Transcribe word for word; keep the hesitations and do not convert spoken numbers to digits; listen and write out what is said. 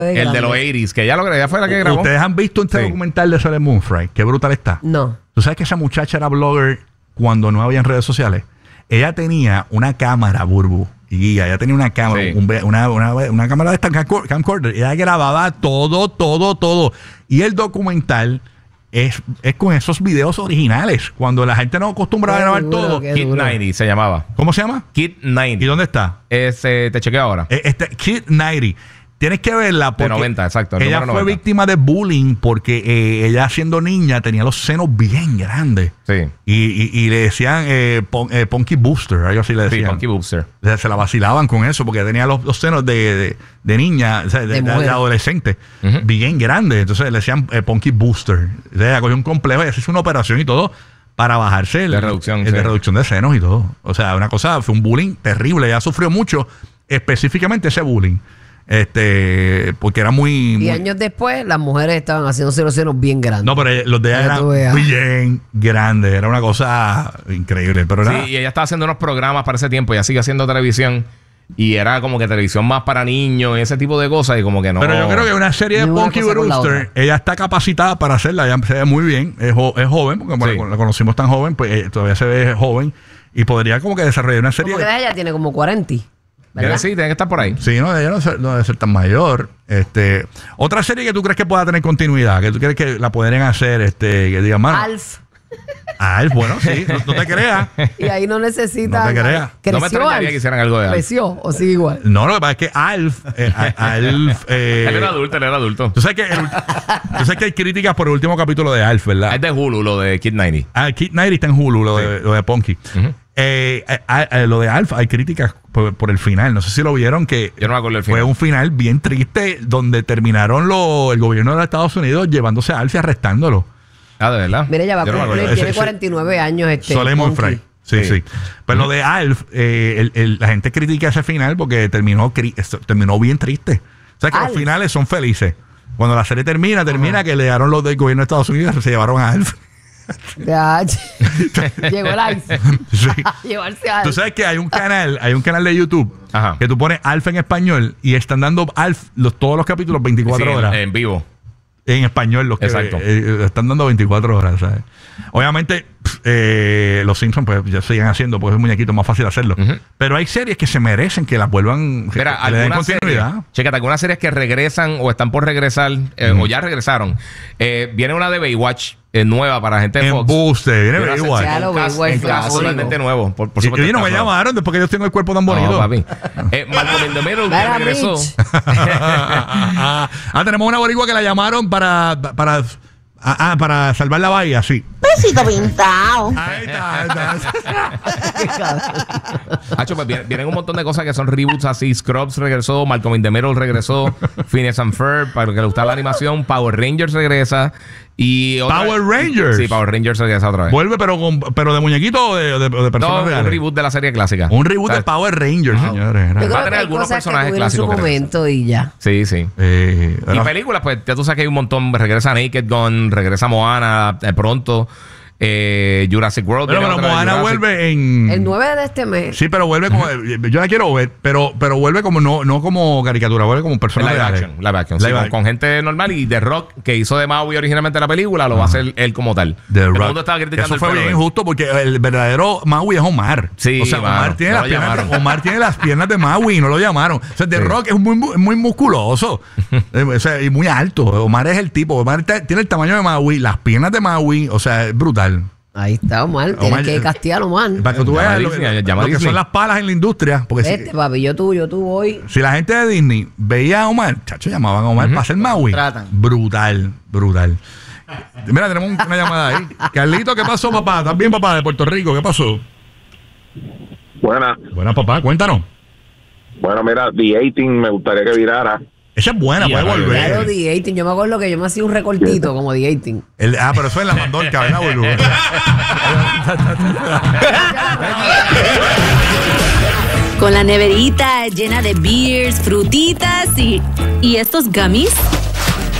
El de los ochenta, que ella lo ella fue la que grabó. ¿Ustedes han visto este sí. documental de Soleil Moonfry? Qué brutal está. No. ¿Tú sabes que esa muchacha era blogger cuando no había redes sociales? Ella tenía una cámara, Burbu, y ella tenía una cámara, sí. un, una, una, una cámara de esta camcorder. Ella grababa todo, todo, todo. Y el documental es, es con esos videos originales. Cuando la gente no acostumbraba a grabar duro, todo. Kid noventa se llamaba. ¿Cómo se llama? Kid noventa. ¿Y dónde está? Es, eh, te chequeo ahora. Este, Kid noventa. Tienes que verla porque de noventa, exacto, ella fue noventa. víctima de bullying porque eh, ella siendo niña tenía los senos bien grandes. Sí. Y, y, y le decían eh, pon, eh, Punky Booster, algo así le decían. Sí, Punky Booster. O sea, se la vacilaban con eso porque tenía los, los senos de, de, de niña, o sea, de, de, de adolescente, uh-huh. bien grandes. Entonces le decían eh, Punky Booster. O sea, ella cogió un complejo y se hizo una operación y todo para bajarse el, de reducción, el sí. de reducción de senos y todo. O sea, una cosa, fue un bullying terrible. Ella sufrió mucho, específicamente ese bullying. Este, porque era muy. Y muy... años después, las mujeres estaban haciéndose los senos bien grandes. No, pero los de ella eran bien grandes. Era una cosa increíble. Pero sí, era... y ella estaba haciendo unos programas para ese tiempo. Ella sigue haciendo televisión. Y era como que televisión más para niños y ese tipo de cosas. Y como que no. Pero yo creo que una serie de Punky Brewster, ella está capacitada para hacerla. Ella se ve muy bien. Es, jo es joven, porque bueno, sí. la conocimos tan joven, pues eh, todavía se ve joven. Y podría como que desarrollar una serie. Como que ella tiene como cuarenta. ¿verdad? Sí, tiene que estar por ahí. Sí, no, ella no, no debe ser tan mayor. Este, otra serie que tú crees que pueda tener continuidad, que tú crees que la podrían hacer, este, que diga más. Alf. Alf, bueno, sí, no, no te creas. Y ahí no necesita. No te creas. No me extrañaría que hicieran algo de Alf. ¿Creció o sigue igual? No, lo que pasa es que Alf. Eh, Alf eh, él era adulto, él era adulto. Tú sabes, que el, tú sabes que hay críticas por el último capítulo de Alf, ¿verdad? Es de Hulu, lo de Kid noventa. Ah, Kid noventa está en Hulu, lo, sí. de, lo de Punky. Uh-huh. Eh, eh, eh, lo de Alf, hay críticas por, por el final. No sé si lo vieron, que yo no me acuerdo del final. Fue un final bien triste donde terminaron lo, el gobierno de los Estados Unidos llevándose a Alf y arrestándolo. Ah, de verdad. Mira, ya va a cumplir, no tiene ese, cuarenta y nueve años este. Soleil Moonfry. Sí, sí. sí. Pero uh-huh. lo de Alf, eh, el, el, la gente critica ese final porque terminó, terminó bien triste. O sea que Alf. Los finales son felices. Cuando la serie termina, termina uh-huh. que le dieron los del gobierno de Estados Unidos y se llevaron a Alf. Ya, llegó el Alf. Sí. Llevarse a Alf. Tú sabes que hay un canal, hay un canal de YouTube Ajá. que tú pones Alf en español y están dando Alf los, todos los capítulos veinticuatro sí, horas. En, en vivo. En español, los que Exacto. eh, están dando veinticuatro horas, ¿sabes? Obviamente, eh, los Simpsons pues ya siguen haciendo, porque es un muñequito más fácil hacerlo. Uh-huh. Pero hay series que se merecen que las vuelvan, que, Mira, que le den continuidad. Serie, chécate, algunas series que regresan o están por regresar, eh, uh-huh. o ya regresaron. Eh, viene una de Baywatch. Es nueva para gente de en Fox. Buste, viene Baywatch. En caso totalmente nuevo. Por, por y, y no me llamaron después que yo tengo el cuerpo tan bonito. No, papi. eh, Malcolm in the Middle que regresó. ah, tenemos una boricua que la llamaron para para ah, para salvar la bahía, sí. Besito pintado. Ahí está, ahí está. Hacho, pues vienen, vienen un montón de cosas que son reboots así. Scrubs regresó, Malcolm in the Middle regresó, Phineas and Ferb, para el que le gusta la animación, Power Rangers regresa. Y otra, Power Rangers. Sí, Power Rangers regresa otra vez. Vuelve, pero con, pero de muñequito o de, de, de personas no, reales. Un reboot de la serie clásica. Un reboot ¿sabes? De Power Rangers, uh-huh. señores. Yo va a tener algunos personajes clásicos. En su momento y ya. Sí, sí. Eh, y era... películas, pues ya tú sabes que hay un montón. Regresa Naked Gun, regresa Moana de pronto. Eh, Jurassic World. Pero, pero Moana vuelve en... El nueve de este mes. Sí, pero vuelve como... Uh-huh. Yo la quiero ver, pero, pero vuelve como no, no como caricatura, vuelve como personaje. Live action. Live action. Live sí, action. Con, con gente normal. Y The Rock, que hizo de Maui originalmente la película, lo uh-huh. va a hacer él como tal. The Rock. El mundo estaba criticando. Eso fue bien injusto porque el verdadero Maui es Omar. Sí, o sea, Omar, mano, tiene no las piernas de, Omar tiene las piernas de Maui y no lo llamaron. O sea, The sí. Rock es muy, muy musculoso. O sea, y muy alto. Omar es el tipo. Omar tiene el tamaño de Maui, las piernas de Maui. O sea, es brutal. Ahí está, Omar. Tienes que castear, Omar. Para que tú veas lo, lo, lo que son las palas en la industria. Porque este, si, papi, yo tú, yo tú voy. Si la gente de Disney veía a Omar, chacho, llamaban a Omar uh-huh. para hacer Maui. Brutal, brutal. Mira, tenemos una llamada ahí. Carlito, ¿qué pasó, papá? ¿Estás bien, papá, de Puerto Rico? ¿Qué pasó? Buena. Buena, papá. Cuéntanos. Bueno, mira, The A-Team me gustaría que virara. Esa es buena, puede volver. Claro, The A-Team. Yo me acuerdo que yo me hacía un recortito como The A-Team. Ah, pero eso es la mandorca, ¿verdad, boludo? Con la neverita llena de beers, frutitas y... ¿Y estos gummies?